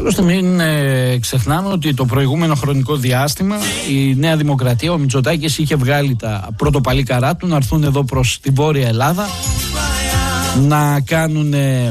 Άλλωστε μην ξεχνάμε ότι το προηγούμενο χρονικό διάστημα η Νέα Δημοκρατία, ο Μητσοτάκης είχε βγάλει τα πρωτοπαλίκαρά του να έρθουν εδώ προς τη Βόρεια Ελλάδα να κάνουν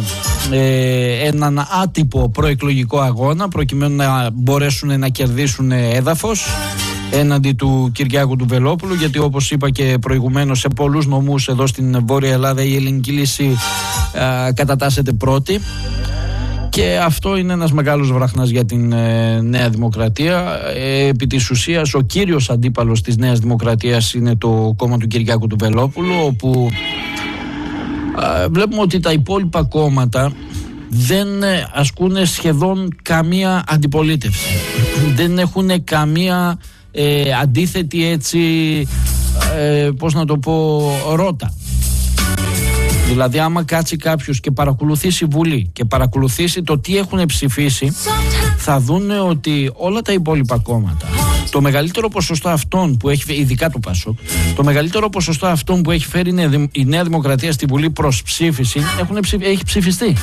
έναν άτυπο προεκλογικό αγώνα προκειμένου να μπορέσουν να κερδίσουν έδαφος έναντι του Κυριάκου του Βελόπουλου, γιατί όπως είπα και προηγουμένως σε πολλούς νομούς εδώ στην Βόρεια Ελλάδα η ελληνική λύση κατατάσσεται πρώτη. Και αυτό είναι ένας μεγάλος βραχνάς για την Νέα Δημοκρατία. Επί της ουσίας ο κύριος αντίπαλος της Νέας Δημοκρατίας είναι το κόμμα του Κυριάκου του Βελόπουλου, όπου βλέπουμε ότι τα υπόλοιπα κόμματα δεν ασκούν σχεδόν καμία αντιπολίτευση. Δεν έχουν καμία αντίθετη έτσι, πώς να το πω, ρότα. Δηλαδή άμα κάτσει κάποιος και παρακολουθήσει Βουλή και παρακολουθήσει το τι έχουν ψηφίσει, θα δούνε ότι όλα τα υπόλοιπα κόμματα, το μεγαλύτερο ποσοστό αυτών που έχει, ειδικά το ΠΑΣΟΚ, το μεγαλύτερο ποσοστό αυτών που έχει φέρει η Νέα Δημοκρατία στη Βουλή προς ψήφιση έχει ψηφιστεί.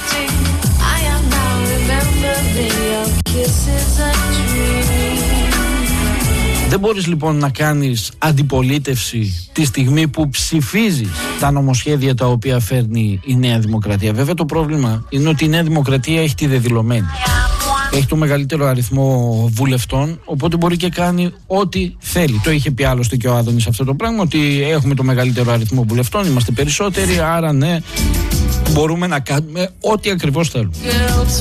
Δεν μπορείς λοιπόν να κάνεις αντιπολίτευση τη στιγμή που ψηφίζεις τα νομοσχέδια τα οποία φέρνει η Νέα Δημοκρατία. Βέβαια το πρόβλημα είναι ότι η Νέα Δημοκρατία έχει τη δεδηλωμένη. Έχει το μεγαλύτερο αριθμό βουλευτών, οπότε μπορεί και κάνει ό,τι θέλει. Το είχε πει άλλωστε και ο Άδωνης αυτό το πράγμα, ότι έχουμε το μεγαλύτερο αριθμό βουλευτών, είμαστε περισσότεροι, άρα ναι, μπορούμε να κάνουμε ό,τι ακριβώς θέλουμε.